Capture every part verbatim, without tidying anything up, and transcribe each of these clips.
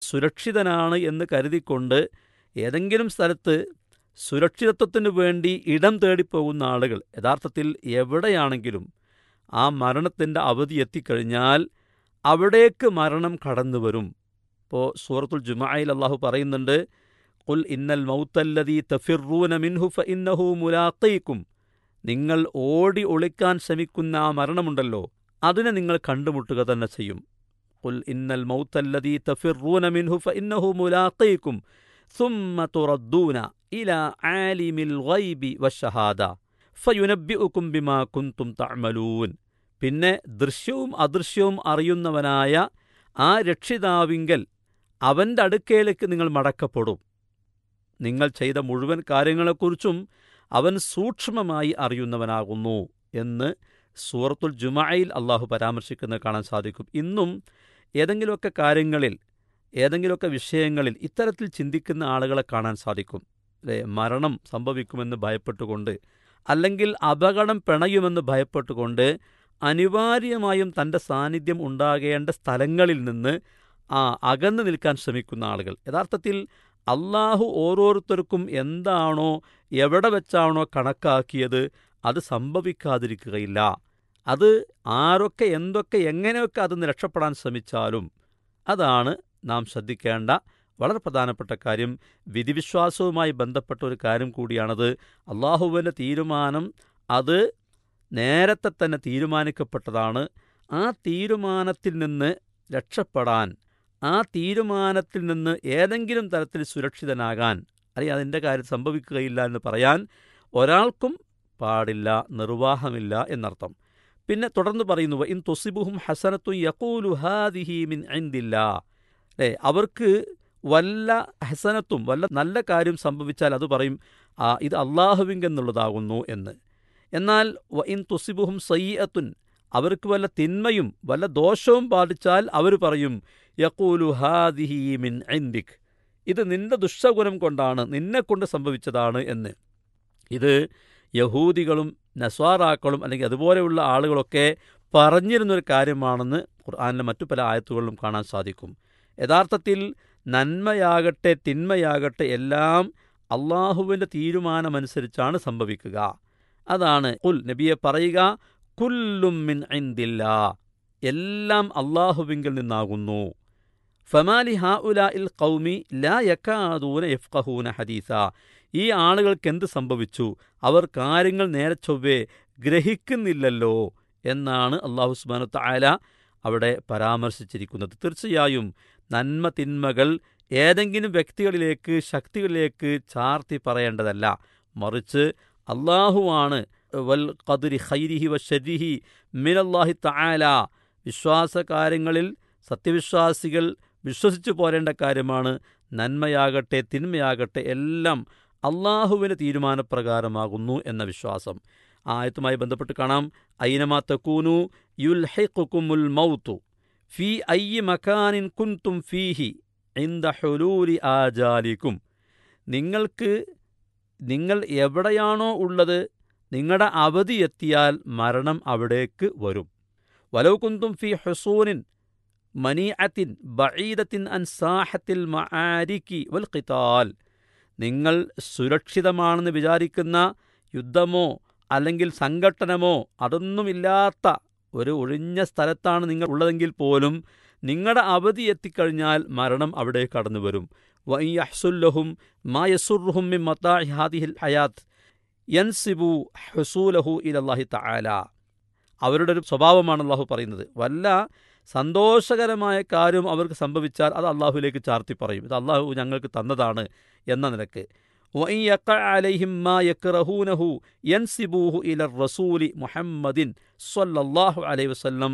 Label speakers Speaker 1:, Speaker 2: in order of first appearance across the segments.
Speaker 1: സുരക്ഷിതനാണ് എന്ന് കരുതിക്കൊണ്ട് ഏതെങ്കിലും സ്ഥലത്ത് സുരക്ഷിതത്വത്തിനു വേണ്ടി ഇടം തേടിപ്പോകുന്ന ആളുകൾ യഥാർത്ഥത്തിൽ എവിടെയാണെങ്കിലും ആ മരണത്തിൻ്റെ അവധി എത്തിക്കഴിഞ്ഞാൽ അവിടേക്ക് മരണം കടന്നു വരും. ഇപ്പോൾ സൂറത്തുൽ ജുമുഅയിൽ അള്ളാഹു പറയുന്നുണ്ട്, ഖുൽ ഇന്നൽ മൗത്തല്ലദീ തഫിറൂന മിൻഹു ഫഇന്നഹു മുലാഖീകും. നിങ്ങൾ ഓടി ഒളിക്കാൻ ശ്രമിക്കുന്ന ആ മരണമുണ്ടല്ലോ, അതിനെ നിങ്ങൾ കണ്ടുമുട്ടുക തന്നെ ചെയ്യും. ഖുൽ ഇന്നൽ മൗത്തല്ലദീ തഫിറൂന മിൻഹു ഫഇന്നഹു മുലാഖീകും സുമ്മ തുറദ്ദൂന ഇലാ ആലിമിൽ ഗൈബി വശഹാദ ഫയുനബ്ബിഉകും ബിമാ കുൻതും തഅമലൂൻ. പിന്നെ ദൃശ്യവും അദൃശ്യവും അറിയുന്നവനായ ആ രക്ഷിതാവിങ്കൽ അവൻ്റെ അടുക്കലേക്ക് നിങ്ങൾ മടക്കപ്പെടും. നിങ്ങൾ ചെയ്ത മുഴുവൻ കാര്യങ്ങളെക്കുറിച്ചും അവൻ സൂക്ഷ്മമായി അറിയുന്നവനാകുന്നു എന്ന് സൂറത്തുൽ ജുമുഅയിൽ അള്ളാഹു പരാമർശിക്കുന്നത് കാണാൻ സാധിക്കും. ഇന്നും ഏതെങ്കിലുമൊക്കെ കാര്യങ്ങളിൽ ഏതെങ്കിലുമൊക്കെ വിഷയങ്ങളിൽ ഇത്തരത്തിൽ ചിന്തിക്കുന്ന ആളുകളെ കാണാൻ സാധിക്കും. അല്ലേ, മരണം സംഭവിക്കുമെന്ന് ഭയപ്പെട്ടുകൊണ്ട് അല്ലെങ്കിൽ അപകടം പിണയുമെന്ന് ഭയപ്പെട്ടുകൊണ്ട് അനിവാര്യമായും തൻ്റെ സാന്നിധ്യം ഉണ്ടാകേണ്ട സ്ഥലങ്ങളിൽ നിന്ന് ആ അകന്നു നിൽക്കാൻ ശ്രമിക്കുന്ന ആളുകൾ. യഥാർത്ഥത്തിൽ അള്ളാഹു ഓരോരുത്തർക്കും എന്താണോ എവിടെ വെച്ചാണോ കണക്കാക്കിയത് അത് സംഭവിക്കാതിരിക്കുകയില്ല. അത് ആരൊക്കെ എന്തൊക്കെ എങ്ങനെയൊക്കെ അതിന് രക്ഷപ്പെടാൻ ശ്രമിച്ചാലും അതാണ് നാം ശ്രദ്ധിക്കേണ്ട വളരെ പ്രധാനപ്പെട്ട കാര്യം. വിധിവിശ്വാസവുമായി ബന്ധപ്പെട്ട ഒരു കാര്യം കൂടിയാണത്. അള്ളാഹുവിൻ്റെ തീരുമാനം അത് നേരത്തെ തന്നെ തീരുമാനിക്കപ്പെട്ടതാണ്. ആ തീരുമാനത്തിൽ നിന്ന് രക്ഷപ്പെടാൻ, ആ തീരുമാനത്തിൽ നിന്ന് ഏതെങ്കിലും തരത്തിൽ സുരക്ഷിതനാകാൻ, അല്ലെങ്കിൽ അതിൻ്റെ കാര്യം സംഭവിക്കുകയില്ല എന്ന് പറയാൻ ഒരാൾക്കും പാടില്ല, നിർവാഹമില്ല എന്നർത്ഥം. പിന്നെ തുടർന്ന് പറയുന്നു, ഇൻ തുസിബുഹും ഹസനത്തു യഖൂലു ഹാദിഹി മിൻ ഇൻദില്ലാ. അല്ലേ, അവർക്ക് വല്ല ഹസനത്തും വല്ല നല്ല കാര്യം സംഭവിച്ചാൽ അത് പറയും ആ ഇത് അള്ളാഹുവിങ്കെന്നുള്ളതാകുന്നു എന്ന്. എന്നാൽ വ ഇൻ തുസിബുഹും സയ്യിഅത്തുൻ, അവർക്ക് വല്ല തിന്മയും വല്ല ദോഷവും ബാധിച്ചാൽ അവർ പറയും യഖൂലു ഹാദിഹി മിൻ ഇൻദിക്, ഇത് നിന്റെ ദുഷ്ടഗുണം കൊണ്ടാണ്, നിന്നെക്കൊണ്ട് സംഭവിച്ചതാണ് എന്ന്. ഇത് യഹൂദികളും നസ്വാറാക്കളും അല്ലെങ്കിൽ അതുപോലെയുള്ള ആളുകളൊക്കെ പറഞ്ഞിരുന്നൊരു കാര്യമാണെന്ന് ഖുർആനിലെ മറ്റു പല ആയത്തുകളിലും കാണാൻ സാധിക്കും. യഥാർത്ഥത്തിൽ നന്മയാകട്ടെ തിന്മയാകട്ടെ എല്ലാം അള്ളാഹുവിൻ്റെ തീരുമാനമനുസരിച്ചാണ് സംഭവിക്കുക. അതാണ് ഖുൽ, നബിയെ പറയുക, കുല്ലും മിൻ ഇൻദില്ലാ, എല്ലാം അള്ളാഹുവിങ്കിൽ നിന്നാകുന്നു. ഫമാലി ഹൗലാഇൽ ഖൗമി ലാ യകാദൂന യഫ്ഖഹൂന ഹദീസ, ഈ ആളുകൾക്ക് എന്ത് സംഭവിച്ചു, അവർ കാര്യങ്ങൾ നേരെ ചൊവ്വേ ഗ്രഹിക്കുന്നില്ലല്ലോ എന്നാണ് അല്ലാഹു സുബ്ഹാനഹു തആല അവിടെ പരാമർശിച്ചിരിക്കുന്നത്. തീർച്ചയായും നന്മ തിന്മകൾ ഏതെങ്കിലും വ്യക്തികളിലേക്ക് ശക്തികളിലേക്ക് ചാർത്തി പറയേണ്ടതല്ല, മറിച്ച് അള്ളാഹുവാണ് വൽ ഖദ്രി ഖൈരിഹി വശരിഹി മിനല്ലാഹി തആല. വിശ്വാസകാര്യങ്ങളിൽ സത്യവിശ്വാസികൾ വിശ്വസിച്ചു പോരേണ്ട കാര്യമാണ്. നന്മയാകട്ടെ തിന്മയാകട്ടെ എല്ലാം അള്ളാഹുവിൻ്റെ തീരുമാനപ്രകാരമാകുന്നു എന്ന വിശ്വാസം. ആ ആയത്തുമായി ബന്ധപ്പെട്ട് കാണാം, ഐനമാ തകൂനു യുൽഹിഖുകുമുൽ മൗതു ഫീ അയ്യി മകാനിൻ കുൻതും ഫീഹി ഇൻദ ഹുലൂലി ആജാലിക്കും. നിങ്ങൾക്ക് നിങ്ങൾ എവിടെയാണോ ഉള്ളത്, നിങ്ങളുടെ അവധി എത്തിയാൽ മരണം അവിടേക്ക് വരും. വലൗ കുന്തും ഫീ ഹുസൂനിൻ മനീഅത്തിൻ ബഈദത്തിൻ അൻ സാഹത്തിൽ മആരികി വൽ ഖിതാൽ, നിങ്ങൾ സുരക്ഷിതമാണെന്ന് വിചാരിക്കുന്ന യുദ്ധമോ അല്ലെങ്കിൽ സംഘട്ടനമോ അതൊന്നുമില്ലാത്ത ഒരു ഒഴിഞ്ഞ സ്ഥലത്താണ് നിങ്ങൾ ഉള്ളതെങ്കിൽ പോലും നിങ്ങളുടെ അവധി എത്തിക്കഴിഞ്ഞാൽ മരണം അവിടെ കടന്നു വരും. വഇൻ യഹ്സുല്ലഹും മാ യസുറുഹും മിൻ മതാഇ ഹാദിഹിൽ ഹയാത്ത് യൻസിബു ഹുസൂലഹു ഇലല്ലാഹി തആല. അവരുടെ ഒരു സ്വഭാവമാണ് അള്ളാഹു പറയുന്നത്. വല്ല സന്തോഷകരമായ കാര്യം അവർക്ക് സംഭവിച്ചാൽ അത് അള്ളാഹുവിലേക്ക് ചാർത്തി പറയും, ഇത് അള്ളാഹു ഞങ്ങൾക്ക് തന്നതാണ് എന്ന നിലക്ക്. വഇൻ യഖഅ അലൈഹിം മാ യക്റഹൂനഹു യൻസിബൂഹു ഇലർ റസൂലി മുഹമ്മദിൻ സ്വല്ലല്ലാഹു അലൈഹി വസല്ലം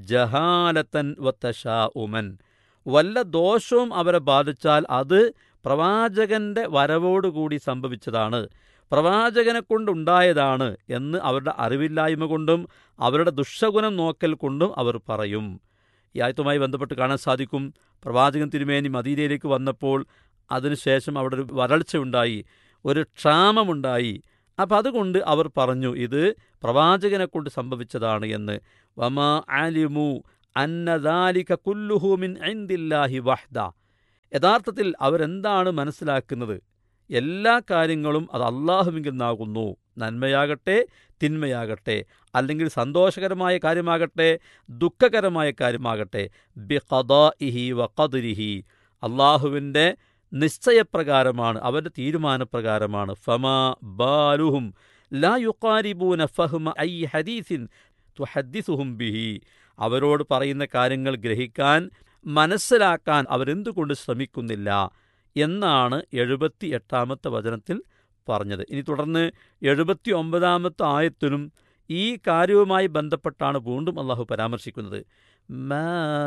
Speaker 1: ജഹാലതൻ വതശാഉമൻ. വല്ല ദോഷവും അവരെ ബാധിച്ചാൽ അത് പ്രവാചകന്റെ വരവോടുകൂടി സംഭവിച്ചതാണ്, പ്രവാചകനെ കൊണ്ടുണ്ടായതാണ് എന്ന് അവരുടെ അറിവില്ലായ്മ കൊണ്ടും അവരുടെ ദുഷ്ടഗുണം നോക്കൽ കൊണ്ടും അവർ പറയും. ഈ ആയത്തുമായി ബന്ധപ്പെട്ട് കാണാൻ സാധിക്കും, പ്രവാചകൻ തിരുമേനി മദീനയിലേക്ക് വന്നപ്പോൾ അതിനുശേഷം അവിടെ ഒരു വരൾച്ചയുണ്ടായി, ഒരു ക്ഷാമമുണ്ടായി. അപ്പം അതുകൊണ്ട് അവർ പറഞ്ഞു ഇത് പ്രവാചകനെ കൊണ്ട് സംഭവിച്ചതാണ് എന്ന്. വമാ അലിമു അന്ന ദാലിക കുല്ലുഹു മിൻ ഇൻദില്ലാഹി വഹ്ദ. യഥാർത്ഥത്തിൽ അവരെന്താണ് മനസ്സിലാക്കുന്നത്? എല്ലാ കാര്യങ്ങളും അത് അള്ളാഹുവിങ്കിൽ നിന്നാകുന്നു. നന്മയാകട്ടെ തിന്മയാകട്ടെ, അല്ലെങ്കിൽ സന്തോഷകരമായ കാര്യമാകട്ടെ ദുഃഖകരമായ കാര്യമാകട്ടെ, ബിഖദാഇഹി വഖദ്രിഹി, അള്ളാഹുവിൻ്റെ നിശ്ചയപ്രകാരമാണ്, അവൻ്റെ തീരുമാനപ്രകാരമാണ്. ഫമാ ബാലുഹും ലാ യുഖാരിബൂന ഫഹ്മ ഐ ഹദീസിൻ തുഹദ്ദിസുഹും ബിഹി, അവരോട് പറയുന്ന കാര്യങ്ങൾ ഗ്രഹിക്കാൻ മനസ്സിലാക്കാൻ അവരെന്തുകൊണ്ട് ശ്രമിക്കുന്നില്ല എന്നാണ് എഴുപത്തി എട്ടാമത്തെ വചനത്തിൽ പറഞ്ഞത്. ഇനി തുടർന്ന് എഴുപത്തി ഒമ്പതാമത്തെ ആയത്തിലും ഈ കാര്യവുമായി ബന്ധപ്പെട്ടാണ് വീണ്ടും അള്ളാഹു പരാമർശിക്കുന്നത്. മാ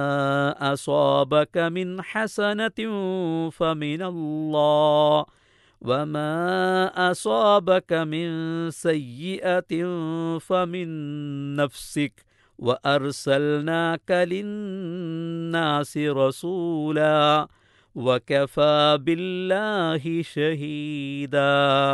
Speaker 1: അസ്വാബക മിൻ ഹസനതിൻ ഫമിനല്ലാഹ് വമാ അസ്വാബക മിൻ സയ്യിഅതിൻ ഫമിൻ നഫ്സിക് വഅർസൽനാക ലിന്നാസി റസൂലാ വകഫാ ബില്ലാഹി ഷഹീദാ.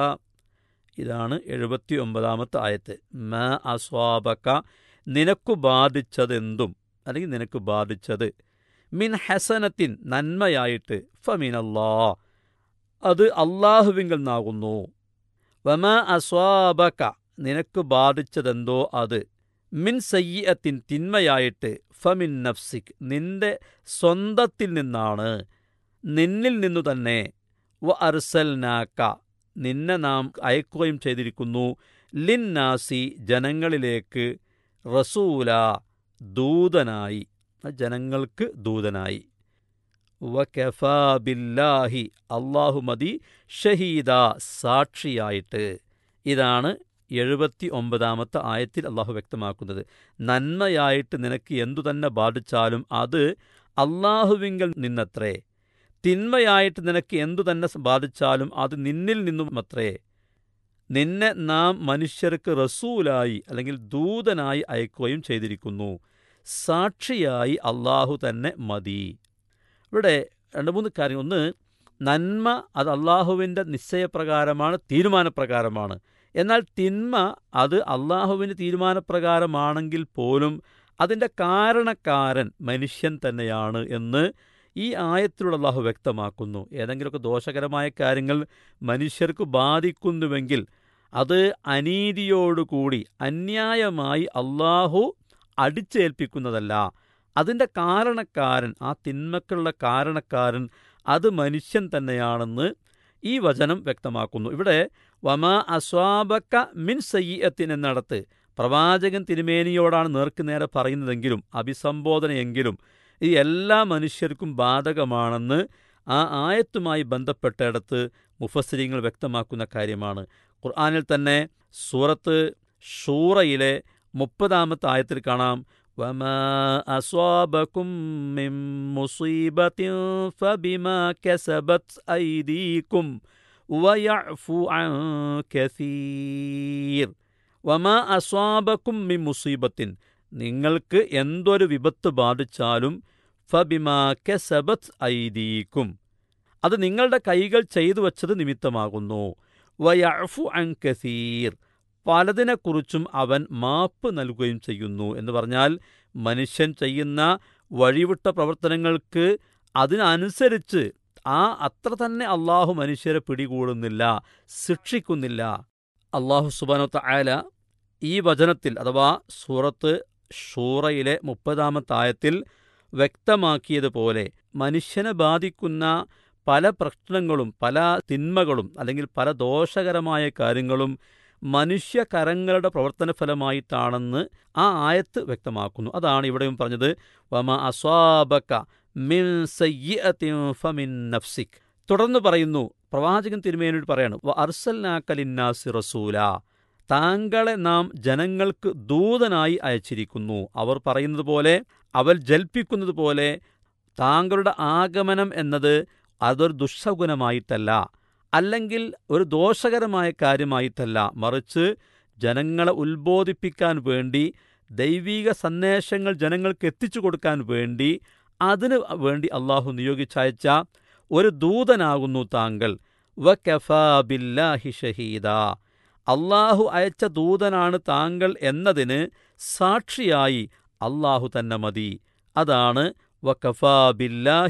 Speaker 1: ഇതാണ് എഴുപത്തി ഒമ്പതാമത്തെ ആയത്ത്. മാ അസ്വാബക, നിനക്കു ബാധിച്ചതെന്തും, അല്ലെങ്കിൽ നിനക്ക് ബാധിച്ചത്, മിൻ ഹസനത്തിൻ, നന്മയായിട്ട്, ഫമിനല്ലാഹ്, അത് അള്ളാഹുവിങ്കിൽ നിന്നാകുന്നു. വമാ അസ്വാബക, നിനക്ക് ബാധിച്ചതെന്തോ അത്, മിൻ സയ്യിഅത്തിൻ, തിന്മയായിട്ട്, ഫമിൻ നഫ്സിക്, നിന്റെ സ്വന്തത്തിൽ നിന്നാണ്, നിന്നിൽ നിന്നു തന്നെ. വ അർസൽനാക, നിന്നെ നാം അയക്കുകയും ചെയ്തിരിക്കുന്നു, ലിന്നാസി, ജനങ്ങളിലേക്ക്, റസൂല, ദൂതനായി, ജനങ്ങൾക്ക് ദൂതനായി. വകഫാ ബില്ലാഹി, അല്ലാഹു മതി, ഷഹീദ, സാക്ഷിയായിട്ട്. ഇതാണ് എഴുപത്തി ഒമ്പതാമത്തെ ആയത്തിൽ അള്ളാഹു വ്യക്തമാക്കുന്നത്. നന്മയായിട്ട് നിനക്ക് എന്തു തന്നെ ബാധിച്ചാലും അത് അള്ളാഹുവിങ്കൽ നിന്നത്രേ. തിന്മയായിട്ട് നിനക്ക് എന്തു തന്നെ ബാധിച്ചാലും അത് നിന്നിൽ നിന്നുമത്രേ. നിന്നെ നാം മനുഷ്യർക്ക് റസൂലായി, അല്ലെങ്കിൽ ദൂതനായി അയക്കുകയും ചെയ്തിരിക്കുന്നു. സാക്ഷിയായി അള്ളാഹു തന്നെ മതി. ഇവിടെ രണ്ട് മൂന്ന് കാര്യങ്ങൾ. ഒന്ന്, നന്മ അത് അള്ളാഹുവിൻ്റെ നിശ്ചയപ്രകാരമാണ്, തീരുമാനപ്രകാരമാണ്. എന്നാൽ തിന്മ അത് അള്ളാഹുവിൻ്റെ തീരുമാനപ്രകാരമാണെങ്കിൽ പോലും അതിൻ്റെ കാരണക്കാരൻ മനുഷ്യൻ തന്നെയാണ് എന്ന് ഈ ആയത്തിലൂടെ അള്ളാഹു വ്യക്തമാക്കുന്നു. ഏതെങ്കിലുമൊക്കെ ദോഷകരമായ കാര്യങ്ങൾ മനുഷ്യർക്ക് ബാധിക്കുന്നുവെങ്കിൽ അത് അനീതിയോടുകൂടി അന്യായമായി അള്ളാഹു അടിച്ചേൽപ്പിക്കുന്നതല്ല. അതിൻ്റെ കാരണക്കാരൻ, ആ തിന്മക്കുള്ള കാരണക്കാരൻ അത് മനുഷ്യൻ തന്നെയാണെന്ന് ഈ വചനം വ്യക്തമാക്കുന്നു. ഇവിടെ വമാ അസ്വാബക മിൻ സയ്യിഅത്തിൻ എന്നിടത്ത് പ്രവാചകൻ തിരുമേനിയോടാണ് നേർക്കുനേരെ പറയുന്നതെങ്കിലും അഭിസംബോധനയെങ്കിലും ഈ എല്ലാ മനുഷ്യർക്കും ബാധകമാണെന്ന് ആ ആയത്തുമായി ബന്ധപ്പെട്ടിടത്ത് മുഫസ്സിരീങ്ങൾ വ്യക്തമാക്കുന്ന കാര്യമാണ്. ഖുർആനിൽ തന്നെ സൂറത്ത് ഷൂറയിലെ മുപ്പതാമത്തെ ആയത്തിൽ കാണാം, വമാ അസ്വാബകും മിൻ മുസീബത്തിൻ ഫബിമാ കസബത് ഐദീകും വയഅഫു അൻ കസീർ. വമാ അസ്വാബകും മിൻ മുസീബത്തിൻ, നിങ്ങൾക്ക് എന്തൊരു വിപത്ത് ബാധിച്ചാലും ഫബിമാ കസബത് ഐദീകും, അത് നിങ്ങളുടെ കൈകൾ ചെയ്തു വച്ചത് നിമിത്തമാകുന്നു. വയഅഫു അൻ കസീർ, പലതിനെക്കുറിച്ചും അവൻ മാപ്പ് നൽകുകയും ചെയ്യുന്നു. എന്ന് പറഞ്ഞാൽ മനുഷ്യൻ ചെയ്യുന്ന വഴിവിട്ട പ്രവർത്തനങ്ങൾക്ക് അതിനനുസരിച്ച് ആ അത്ര തന്നെ അള്ളാഹു മനുഷ്യരെ പിടികൂടുന്നില്ല, ശിക്ഷിക്കുന്നില്ല. അള്ളാഹു സുബ്ഹാനഹു വ തആല ഈ വചനത്തിൽ അഥവാ സൂറത്ത് ഷൂറയിലെ മുപ്പതാമത്തെ ആയത്തിൽ വ്യക്തമാക്കിയതുപോലെ മനുഷ്യനെ ബാധിക്കുന്ന പല പ്രശ്നങ്ങളും പല തിന്മകളും അല്ലെങ്കിൽ പല ദോഷകരമായ കാര്യങ്ങളും മനുഷ്യകരങ്ങളുടെ പ്രവർത്തനഫലമായിട്ടാണെന്ന് ആ ആയത്ത് വ്യക്തമാക്കുന്നു. അതാണ് ഇവിടെയും പറഞ്ഞത്, വമാ അസ്വാബക മിൻ സയ്യിഅത്തിൻ ഫമിൻ നഫ്സിക്. തുടർന്ന് പറയുന്നു, പ്രവാചകൻ തിരുമേനിയോട് പറയാണ്, വ അർസൽനാക ലിന്നാസി റസൂലാ, താങ്കളെ നാം ജനങ്ങൾക്ക് ദൂതനായി അയച്ചിരിക്കുന്നു. അവർ പറയുന്നത് പോലെ, അവർ ജൽപ്പിക്കുന്നത് പോലെ താങ്കളുടെ ആഗമനം എന്നത് അതൊരു ദുഷ്സഗുണമായിട്ടല്ല, അല്ലെങ്കിൽ ഒരു ദോഷകരമായ കാര്യമായിട്ടല്ല, മറിച്ച് ജനങ്ങളെ ഉത്ബോധിപ്പിക്കാൻ വേണ്ടി, ദൈവിക സന്ദേശങ്ങൾ ജനങ്ങൾക്ക് എത്തിച്ചു കൊടുക്കാൻ വേണ്ടി, അതിനു വേണ്ടി അള്ളാഹു നിയോഗിച്ചയച്ച ഒരു ദൂതനാകുന്നു താങ്കൾ. വകഫാ ബില്ലാഹി ഷഹീദാ, അള്ളാഹു അയച്ച ദൂതനാണ് താങ്കൾ എന്നതിന് സാക്ഷിയായി അള്ളാഹു തന്നെ മതി. അതാണ് വകഫാ ബില്ലാഹി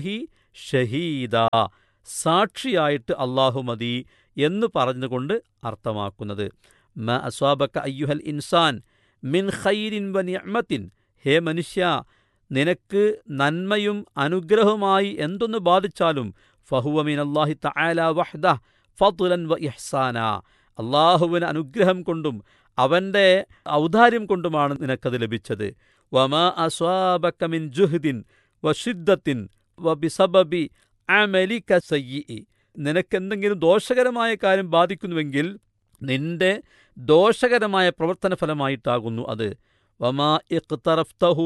Speaker 1: ഷഹീദ, സാക്ഷിയായിട്ട് അല്ലാഹു മതി എന്ന് പറഞ്ഞുകൊണ്ട് അർത്ഥമാക്കുന്നത്. മ അസ്വാബക അയ്യുഹൽ ഇൻസാൻ മിൻ ഖൈരിൻ വ നിഅമത്തിൻ, ഹേ മനുഷ്യ, നിനക്ക് നന്മയും അനുഗ്രഹവുമായി എന്തൊന്ന് ബാധിച്ചാലും ഫഹുവ മിനല്ലാഹി തആല വഹ്ദഹ് ഫദ്ലൻ വ ഇഹ്സാന, അള്ളാഹുവിന് അനുഗ്രഹം കൊണ്ടും അവൻ്റെ ഔദാര്യം കൊണ്ടുമാണ് നിനക്കത് ലഭിച്ചത്. വമാ അസ്വാബക മിൻ ജുഹ്ദിൻ വ ശിദ്ദത്തിൻ വ ബിസബബി അമലിക സയ്യിഇ, നിനക്കെന്തെങ്കിലും ദോഷകരമായ കാര്യം ബാധിക്കുന്നുവെങ്കിൽ നിന്റെ ദോഷകരമായ പ്രവർത്തന ഫലമായിട്ടാകുന്നു അത്. വമാ ഇഖ്തറഫ്തഹു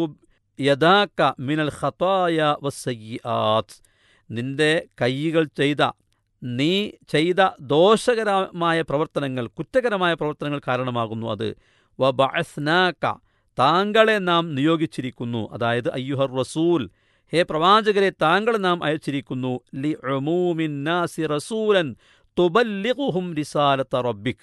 Speaker 1: യദാക മിനൽ ഖതായ വസ്സയ്യിആത്ത്, നിന്റെ കൈകൾ ചെയ്ത നീ ചെയ്ത ദോഷകരമായ പ്രവർത്തനങ്ങൾ, കുറ്റകരമായ പ്രവർത്തനങ്ങൾ കാരണമാകുന്നു അത്. വബഅസ്നാക, താങ്കളെ നാം നിയോഗിച്ചിരിക്കുന്നു, അതായത് അയ്യുഹർ റസൂൽ, ഹേ പ്രവാചകരെ, താങ്കളെ നാം അയച്ചിരിക്കുന്നു. ലി ഉമൂമിൻ നാസി റസൂലൻ തുബല്ലിഗുഹും റിസാലത റബ്ബിക്,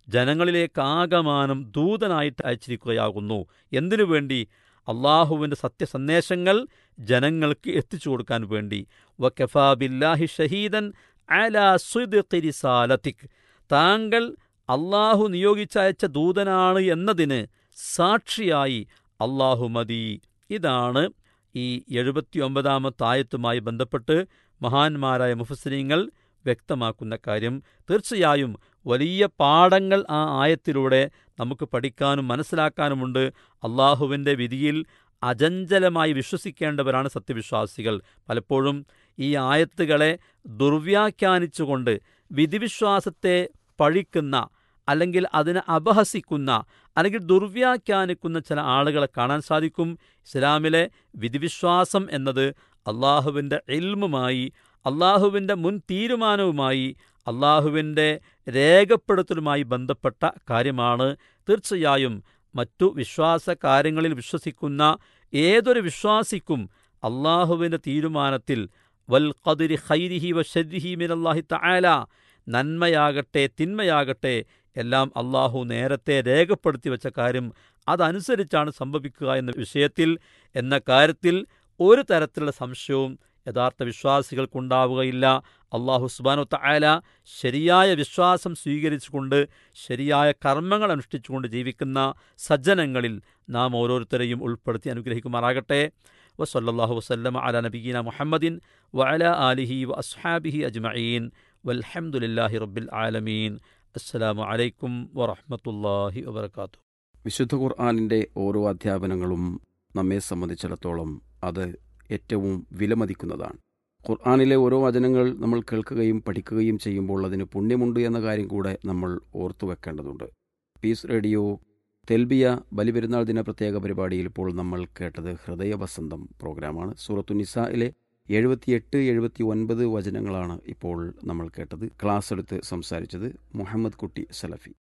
Speaker 1: ജനങ്ങളിലേക്കാകമാനം ദൂതനായിട്ട് അയച്ചിരിക്കുകയാകുന്നു. എന്തിനു വേണ്ടി? അള്ളാഹുവിൻ്റെ സത്യസന്ദേശങ്ങൾ ജനങ്ങൾക്ക് എത്തിച്ചു കൊടുക്കാൻ വേണ്ടി. വകഫാ ബില്ലാഹി ഷഹീദൻ അലാ സിദ്ഖി റിസാലതിക്, താങ്കൾ അള്ളാഹു നിയോഗിച്ചയച്ച ദൂതനാണ് എന്നതിന് സാക്ഷിയായി അള്ളാഹു മതി. ഇതാണ് ഈ എഴുപത്തി ഒമ്പതാമത്തെ ആയത്തുമായി ബന്ധപ്പെട്ട് മഹാന്മാരായ മുഫസ്സിരീങ്ങൾ വ്യക്തമാക്കുന്ന കാര്യം. തീർച്ചയായും വലിയ പാഠങ്ങൾ ആ ആയത്തിലൂടെ നമുക്ക് പഠിക്കാനും മനസ്സിലാക്കാനുമുണ്ട്. അള്ളാഹുവിൻ്റെ വിധിയിൽ അചഞ്ചലമായി വിശ്വസിക്കേണ്ടവരാണ് സത്യവിശ്വാസികൾ. പലപ്പോഴും ഈ ആയത്തുകളെ ദുർവ്യാഖ്യാനിച്ചുകൊണ്ട് വിധിവിശ്വാസത്തെ പഴിക്കുന്ന, അല്ലെങ്കിൽ അതിനെ അപഹസിക്കുന്ന, അല്ലെങ്കിൽ ദുർവ്യാഖ്യാനിക്കുന്ന ചില ആളുകളെ കാണാൻ സാധിക്കും. ഇസ്ലാമിലെ വിധിവിശ്വാസം എന്നത് അള്ളാഹുവിൻ്റെ ഇൽമുമായി, അള്ളാഹുവിൻ്റെ മുൻ തീരുമാനവുമായി, അള്ളാഹുവിൻ്റെ രേഖപ്പെടുത്തലുമായി ബന്ധപ്പെട്ട കാര്യമാണ്. തീർച്ചയായും മറ്റു വിശ്വാസ കാര്യങ്ങളിൽ വിശ്വസിക്കുന്ന ഏതൊരു വിശ്വാസിക്കും അള്ളാഹുവിൻ്റെ തീരുമാനത്തിൽ വൽ ഖദ്രി ഖൈരിഹി വ ശർരിഹി മിനല്ലാഹി തആല, നന്മയാകട്ടെ തിന്മയാകട്ടെ എല്ലാം അള്ളാഹു നേരത്തെ രേഖപ്പെടുത്തി വെച്ച കാര്യം അതനുസരിച്ചാണ് സംഭവിക്കുക എന്ന വിഷയത്തിൽ എന്ന കാര്യത്തിൽ ഒരു തരത്തിലുള്ള സംശയവും യഥാർത്ഥ വിശ്വാസികൾക്കുണ്ടാവുകയില്ല. അള്ളാഹു സുബ്ഹാനഹു തആല ശരിയായ വിശ്വാസം സ്വീകരിച്ചുകൊണ്ട് ശരിയായ കർമ്മങ്ങൾ അനുഷ്ഠിച്ചുകൊണ്ട് ജീവിക്കുന്ന സജ്ജനങ്ങളിൽ നാം ഓരോരുത്തരെയും ഉൾപ്പെടുത്തി അനുഗ്രഹിക്കുമാറാകട്ടെ. വസല്ലല്ലാഹു വസല്ലമ അലാ നബിയ്യിന മുഹമ്മദിൻ വഅലാ ആലിഹി വഅസ്ഹാബിഹി അജ്മഈൻ വൽഹംദുലില്ലാഹി റബ്ബിൽ ആലമീൻ. അസ്സലാമു അലൈക്കും വറഹ്മത്തുള്ളാഹി വബറകാതുഹു.
Speaker 2: വിശുദ്ധ ഖുർആനിൻ്റെ ഓരോ അധ്യാപനങ്ങളും നമ്മെ സംബന്ധിച്ചിടത്തോളം അത് ഏറ്റവും വിലമതിക്കുന്നതാണ്. ഖുർആനിലെ ഓരോ വചനങ്ങൾ നമ്മൾ കേൾക്കുകയും പഠിക്കുകയും ചെയ്യുമ്പോൾ അതിന് പുണ്യമുണ്ട് എന്ന കാര്യം കൂടെ നമ്മൾ ഓർത്തു വെക്കേണ്ടതുണ്ട്. പീസ് റേഡിയോ തെൽബിയ ബലിപെരുന്നാൾ ദിന പ്രത്യേക പരിപാടിയിൽ ഇപ്പോൾ നമ്മൾ കേട്ടത് ഹൃദയവസന്തം പ്രോഗ്രാമാണ്. സൂറത്തു നിസായിലെ എഴുപത്തിയെട്ട് എഴുപത്തി ഒൻപത് വചനങ്ങളാണ് ഇപ്പോൾ നമ്മൾ കേട്ടത്. ക്ലാസ് എടുത്ത് സംസാരിച്ചത് മുഹമ്മദ് കുട്ടി സലഫി.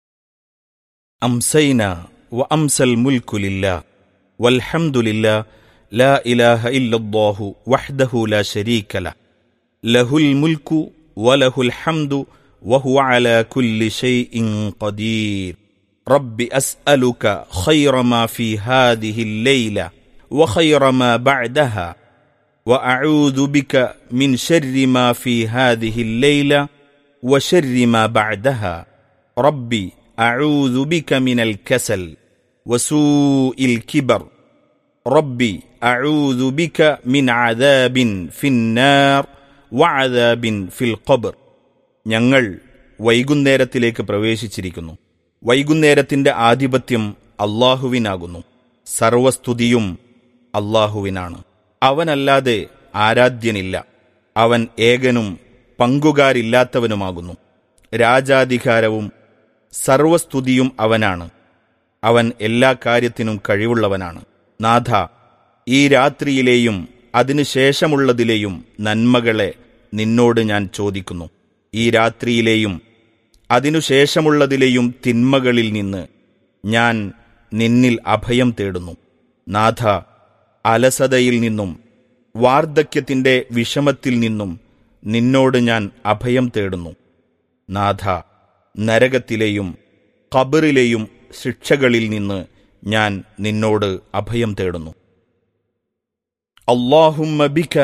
Speaker 3: അംസൈന വ അംസൽ മുൽക്കു ലില്ലാഹ് വൽഹംദുലില്ലാഹ് ലാ ഇലാഹ ഇല്ലല്ലാഹു വഹ്ദഹു ലാ ശരീക ലഹ് ലഹുൽ മുൽക്കു വലഹുൽ ഹംദു വഹുവ അലാ കുല്ലി ശൈഇൻ ഖദീർ. റബ്ബി അസ്അലുക ഖൈറ മാ ഫീ ഹാദിഹിൽ ലൈല വഖൈറ മാ ബഅദഹാ വഅഊദു ബിക മിൻ ശർരി മാ ഫീ ഹാദിഹിൽ ലൈല വശർരി മാ ബഅദഹാ. റബ്ബി അഊദു ബിക മിനൽ കസൽ വസൂഇൽ കിബർ. റബ്ബി അഊദു ബിക മിൻ അദാബിൻ ഫിന്നാർ വഅദാബിൻ ഫിൽ ഖബ്ർ. ഞങ്ങൾ വൈകുന്നേരത്തിലേക്ക് പ്രവേശിച്ചിരിക്കുന്നു. വൈകുന്നേരത്തിന്റെ ആധിപത്യം അല്ലാഹുവിനാകുന്നു. സർവസ്തുതിയും അല്ലാഹുവിനാണ്. അവനല്ലാതെ ആരാധ്യനില്ല. അവൻ ഏകനും പങ്കുകാരില്ലാത്തവനുമാകുന്നു. രാജാധികാരവും സർവസ്തുതിയും അവനാണ്. അവൻ എല്ലാ കാര്യത്തിനും കഴിവുള്ളവനാണ്. നാഥ, ഈ രാത്രിയിലെയും അതിനുശേഷമുള്ളതിലെയും നന്മകളെ നിന്നോട് ഞാൻ ചോദിക്കുന്നു. ഈ രാത്രിയിലെയും അതിനുശേഷമുള്ളതിലെയും തിന്മകളിൽ നിന്ന് ഞാൻ നിന്നിൽ അഭയം തേടുന്നു. നാഥ, അലസതയിൽ നിന്നും വാർദ്ധക്യത്തിൻ്റെ വിഷമത്തിൽ നിന്നും നിന്നോട് ഞാൻ അഭയം തേടുന്നു. നാഥ, നരകത്തിലെയും ഖബറിലെയും ശിക്ഷകളിൽ നിന്ന് ഞാൻ നിന്നോട് അഭയം തേടുന്നു. അല്ലാഹുമ്മ ബിക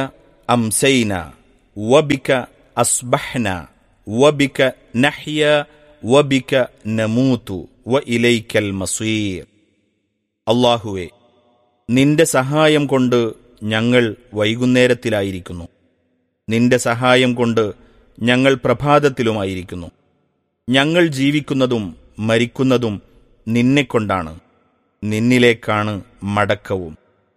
Speaker 3: അംസൈന വബിക അസ്ബഹ്ന വബിക നഹ്യ വബിക നമൂതു വ ഇലൈക്കൽ മസീർ. അല്ലാഹുവേ, നിന്റെ സഹായം കൊണ്ട് ഞങ്ങൾ വൈകുന്നേരത്തിലായിരിക്കുന്നു, നിന്റെ സഹായം കൊണ്ട് ഞങ്ങൾ പ്രഭാതത്തിലുമായിരിക്കുന്നു. ഞങ്ങൾ ജീവിക്കുന്നതും മരിക്കുന്നതും നിന്നെക്കൊണ്ടാണ്, നിന്നിലേക്കാണ് മടക്കവും.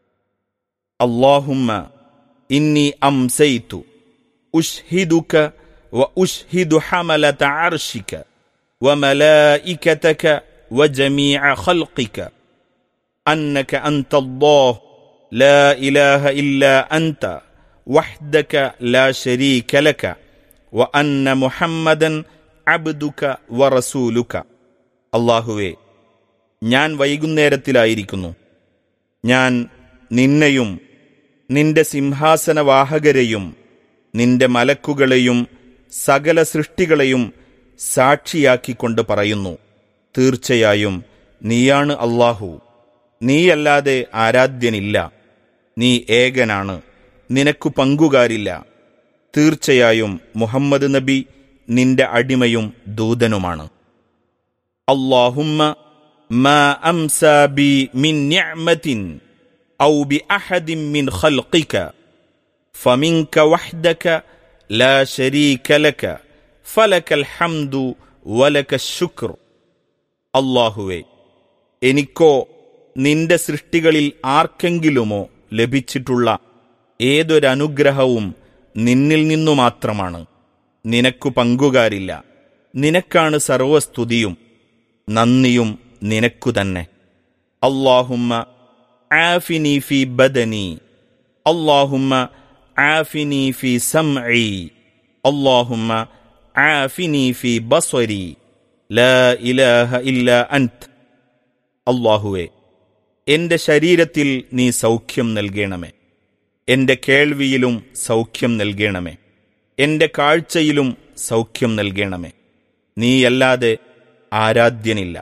Speaker 3: അല്ലാഹുമ്മ ഇന്നി അംസൈതു ഉശ്ഹിദുക വ ഉശ്ഹിദു ഹമലത അർശിക വ മലായികതക വ ജമീഅ ഖൽഖിക അന്നക അൻതല്ലാഹ് ലാ ഇലാഹ ഇല്ലാ അൻത വഹ്ദക ലാ ശരീക ലക വ അന്ന മുഹമ്മദൻ അബ്ദുക വ റസൂലുക. അല്ലാഹുവേ, ഞാൻ വൈകുന്നേരത്തിലായിരിക്കുന്നു. ഞാൻ നിന്നെയും നിന്റെ സിംഹാസനവാഹകരെയും നിന്റെ മലക്കുകളെയും സകല സൃഷ്ടികളെയും സാക്ഷിയാക്കിക്കൊണ്ട് പറയുന്നു, തീർച്ചയായും നീയാണ് അല്ലാഹു, നീയല്ലാതെ ആരാധ്യനില്ല, നീ ഏകനാണ്, നിനക്കു പങ്കുകാരില്ല. തീർച്ചയായും മുഹമ്മദ് നബി നിന്റെ അടിമയും ദൂതനുമാണ്. അല്ലാഹുമ്മ മാ അംസാ ബി മിൻ നിഅമത്തിൻ ഔ ബി അഹദിൻ മിൻ ഖൽഖിക ഫമിൻക വഹ്ദക ലാ ശരീക ലക ഫലകൽ ഹംദു വലക ശുക്ർ. അല്ലാഹുവേ, എനിക്കോ നിന്റെ സൃഷ്ടികളിൽ ആർക്കെങ്കിലുമോ ലഭിച്ചിട്ടുള്ള ഏതൊരനുഗ്രഹവും നിന്നിൽ നിന്നു മാത്രമാണ്, നിനക്കു പങ്കുകാരില്ല. നിനക്കാണ് സർവസ്തുതിയും നന്ദിയും നിനക്കു തന്നെ. അല്ലാഹുമ്മ ആഫിനി ഫി ബദനി, അല്ലാഹുമ്മ ആഫിനി ഫി സംഇ, അല്ലാഹുമ്മ ആഫിനി ഫി ബസ്വരി, ലാ ഇലാഹ ഇല്ലാ അൻത്. അല്ലാഹുവേ, എൻ്റെ ശരീരത്തിൽ നീ സൗഖ്യം നൽകണമേ, എൻ്റെ കേൾവിയിലും സൗഖ്യം നൽകണമേ, എൻ്റെ കാഴ്ചയിലും സൗഖ്യം നൽകണമേ. നീയല്ലാതെ ആരാധ്യനില്ല.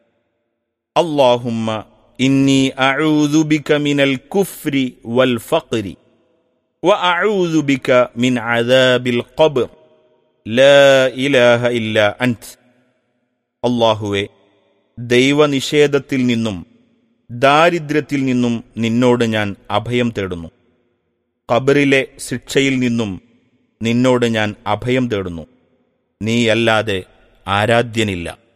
Speaker 3: അല്ലാഹുമ്മ ഇന്നി അഊദു ബിക മിനൽ കുഫ്രി വൽ ഫഖ്രി വ അഊദു ബിക മിൻ അദാബിൽ ഖബ്ർ ലാ ഇലാഹ ഇല്ലാ അൻത്. അല്ലാഹുവേ, ദൈവനിഷേധത്തിൽ നിന്നും ദാരിദ്ര്യത്തിൽ നിന്നും നിന്നോട് ഞാൻ അഭയം തേടുന്നു. ഖബറിലെ ശിക്ഷയിൽ നിന്നും നിന്നോട് ഞാൻ അഭയം തേടുന്നു. നീയല്ലാതെ ആരാധ്യനില്ല.